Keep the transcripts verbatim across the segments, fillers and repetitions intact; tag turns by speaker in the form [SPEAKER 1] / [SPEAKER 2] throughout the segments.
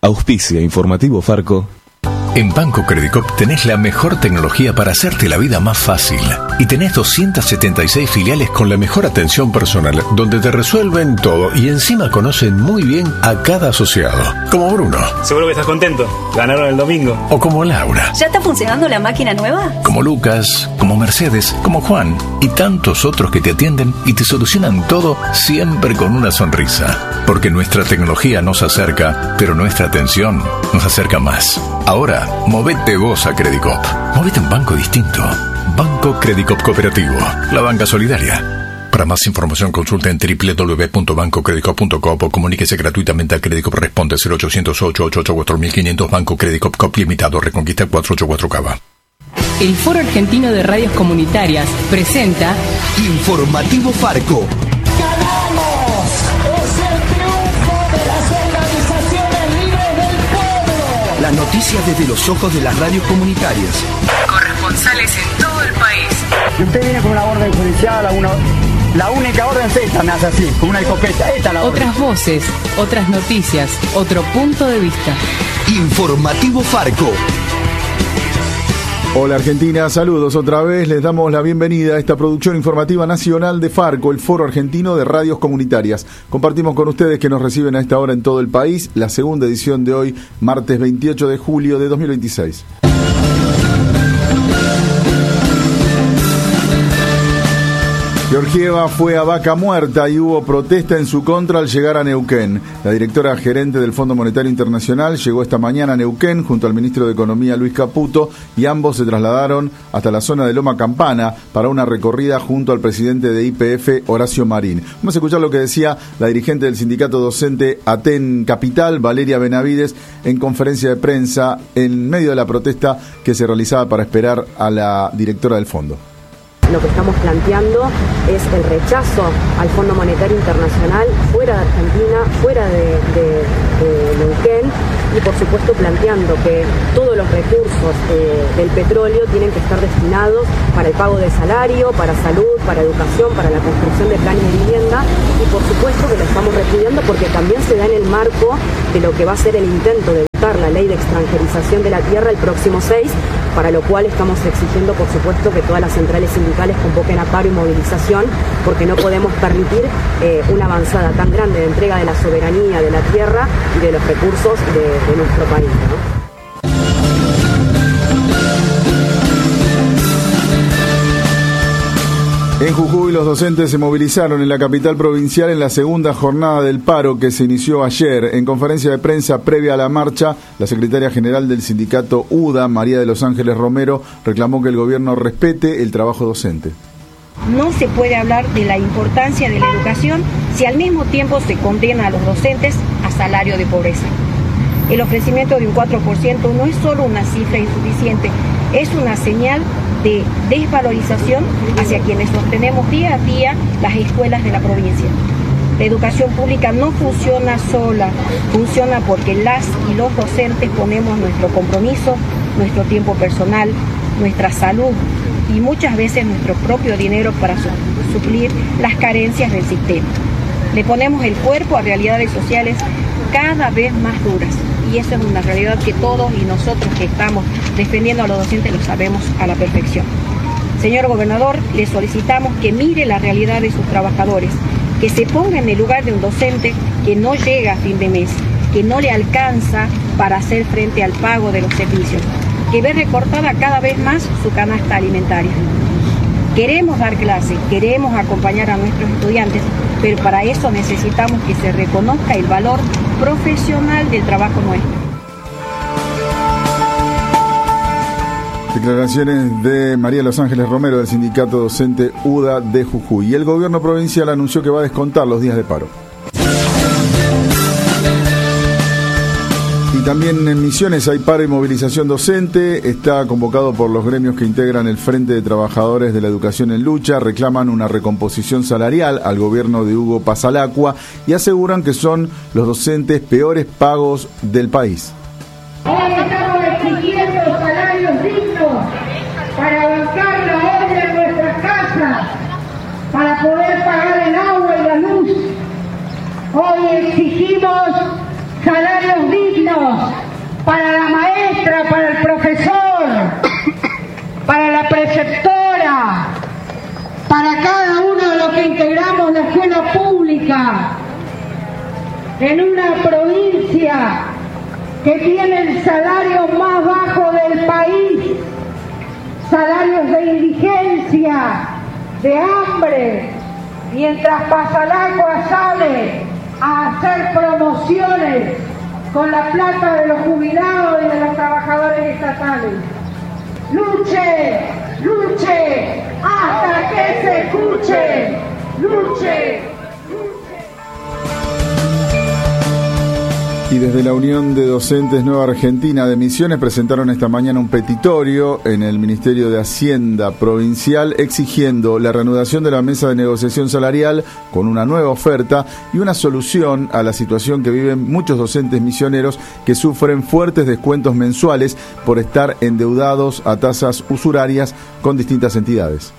[SPEAKER 1] Auspicia Informativo Farco.
[SPEAKER 2] En Banco Credicop tenés la mejor tecnología para hacerte la vida más fácil. Y tenés doscientas setenta y seis filiales con la mejor atención personal, donde te resuelven todo y encima conocen muy bien a cada asociado. Como Bruno.
[SPEAKER 3] Seguro que estás contento. Ganaron el domingo.
[SPEAKER 2] O como Laura.
[SPEAKER 4] ¿Ya está funcionando la máquina nueva?
[SPEAKER 2] Como Lucas, como Mercedes, como Juan y tantos otros que te atienden y te solucionan todo siempre con una sonrisa. Porque nuestra tecnología nos acerca, pero nuestra atención nos acerca más. Ahora, movete vos a Credicop. Movete a un banco distinto. Banco Credicop Cooperativo. La banca solidaria. Para más información consulta en doble u doble u doble u punto banco credicop punto com o comuníquese gratuitamente a Credicop. Responde cero ochocientos ocho ocho ocho cuatro mil quinientos. Banco Credicop Cop Limitado. Reconquista cuatrocientos ochenta y cuatro Cava.
[SPEAKER 5] El Foro Argentino de Radios Comunitarias presenta
[SPEAKER 6] Informativo Farco.
[SPEAKER 7] ¡Ganamos! ¡Es el triunfo de las organizaciones libres del pueblo!
[SPEAKER 6] Las noticias desde los ojos de las radios comunitarias.
[SPEAKER 5] Corresponsales en todo el país.
[SPEAKER 8] Si usted viene con una orden judicial, una, la única orden es esta, me hace así, con una escopeta. Esta es la orden.
[SPEAKER 5] Otras voces, otras noticias, otro punto de vista.
[SPEAKER 6] Informativo Farco.
[SPEAKER 9] Hola Argentina, saludos otra vez, les damos la bienvenida a esta producción informativa nacional de Farco, el Foro Argentino de Radios Comunitarias. Compartimos con ustedes que nos reciben a esta hora en todo el país la segunda edición de hoy, martes veintiocho de julio de dos mil veintiséis. Georgieva fue a vaca muerta y hubo protesta en su contra al llegar a Neuquén. La directora gerente del Fondo Monetario Internacional llegó esta mañana a Neuquén junto al ministro de Economía Luis Caputo y ambos se trasladaron hasta la zona de Loma Campana para una recorrida junto al presidente de Y P F, Horacio Marín. Vamos a escuchar lo que decía la dirigente del sindicato docente Aten Capital, Valeria Benavides, en conferencia de prensa en medio de la protesta que se realizaba para esperar a la directora del fondo.
[SPEAKER 10] Lo que estamos planteando es el rechazo al Fondo Monetario Internacional fuera de Argentina, fuera de, de, de Neuquén, y por supuesto planteando que todos los recursos eh, del petróleo tienen que estar destinados para el pago de salario, para salud, para educación, para la construcción de planes de vivienda, y por supuesto que lo estamos repudiando porque también se da en el marco de lo que va a ser el intento de votar la ley de extranjerización de la tierra el próximo seis, para lo cual estamos exigiendo, por supuesto, que todas las centrales sindicales convoquen a paro y movilización, porque no podemos permitir eh, una avanzada tan grande de entrega de la soberanía de la tierra y de los recursos de, de nuestro país, ¿no?
[SPEAKER 9] En Jujuy, los docentes se movilizaron en la capital provincial en la segunda jornada del paro que se inició ayer. En conferencia de prensa previa a la marcha, la secretaria general del sindicato U D A, María de los Ángeles Romero, reclamó que el gobierno respete el trabajo docente.
[SPEAKER 11] No se puede hablar de la importancia de la educación si al mismo tiempo se condena a los docentes a salario de pobreza. El ofrecimiento de un cuatro por ciento no es solo una cifra insuficiente, es una señal de desvalorización hacia quienes sostenemos día a día las escuelas de la provincia. La educación pública no funciona sola, funciona porque las y los docentes ponemos nuestro compromiso, nuestro tiempo personal, nuestra salud y muchas veces nuestro propio dinero para suplir las carencias del sistema. Le ponemos el cuerpo a realidades sociales cada vez más duras. Y esa es una realidad que todos y nosotros que estamos defendiendo a los docentes lo sabemos a la perfección. Señor gobernador, le solicitamos que mire la realidad de sus trabajadores, que se ponga en el lugar de un docente que no llega a fin de mes, que no le alcanza para hacer frente al pago de los servicios, que ve recortada cada vez más su canasta alimentaria. Queremos dar clase, queremos acompañar a nuestros estudiantes, pero para eso necesitamos que se reconozca el valor profesional del trabajo nuestro.
[SPEAKER 9] Declaraciones de María de los Ángeles Romero del sindicato docente U D A de Jujuy. Y el gobierno provincial anunció que va a descontar los días de paro. Y también en Misiones hay paro y movilización docente. Está convocado por los gremios que integran el Frente de Trabajadores de la Educación en Lucha. Reclaman una recomposición salarial al gobierno de Hugo Pasalacqua y aseguran que son los docentes peores pagos del país.
[SPEAKER 7] Hoy estamos exigiendo salarios dignos para bancar la obra en nuestras casas, para poder pagar el agua y la luz. Hoy exigimos salarios dignos pública, para cada uno de los que integramos la escuela pública, en una provincia que tiene el salario más bajo del país, salarios de indigencia, de hambre, mientras Pasalacua sale a hacer promociones con la plata de los jubilados y de los trabajadores estatales. ¡Luche! ¡Luche! ¡Hasta que se escuche! ¡Luche!
[SPEAKER 9] Y desde la Unión de Docentes Nueva Argentina de Misiones presentaron esta mañana un petitorio en el Ministerio de Hacienda Provincial exigiendo la reanudación de la mesa de negociación salarial con una nueva oferta y una solución a la situación que viven muchos docentes misioneros que sufren fuertes descuentos mensuales por estar endeudados a tasas usurarias con distintas entidades.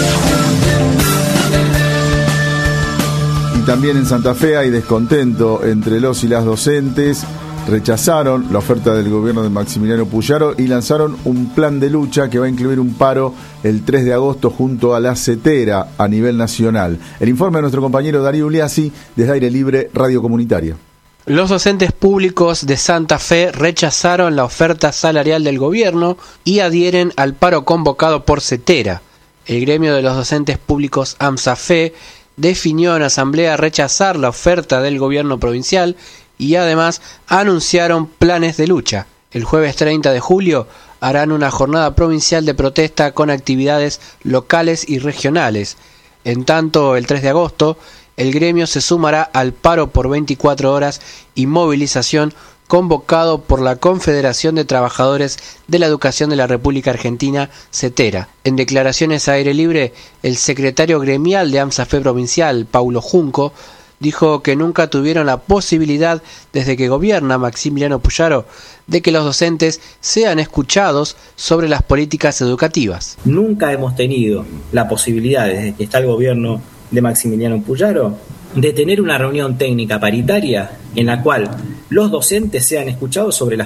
[SPEAKER 9] También en Santa Fe hay descontento entre los y las docentes. Rechazaron la oferta del gobierno de Maximiliano Puyaro y lanzaron un plan de lucha que va a incluir un paro el tres de agosto junto a la CETERA a nivel nacional. El informe de nuestro compañero Darío Uliassi desde Aire Libre Radio Comunitaria.
[SPEAKER 12] Los docentes públicos de Santa Fe rechazaron la oferta salarial del gobierno y adhieren al paro convocado por CETERA. El gremio de los docentes públicos AMSAFE definió en asamblea rechazar la oferta del gobierno provincial y además anunciaron planes de lucha. El jueves treinta de julio harán una jornada provincial de protesta con actividades locales y regionales. En tanto, el tres de agosto, el gremio se sumará al paro por veinticuatro horas y movilización convocado por la Confederación de Trabajadores de la Educación de la República Argentina, CETERA. En declaraciones a aire libre, el secretario gremial de AMSAFE provincial, Paulo Junco, dijo que nunca tuvieron la posibilidad, desde que gobierna Maximiliano Puyaro, de que los docentes sean escuchados sobre las políticas educativas.
[SPEAKER 13] Nunca hemos tenido la posibilidad, desde que está el gobierno de Maximiliano Puyaro, de tener una reunión técnica paritaria en la cual los docentes sean escuchados sobre las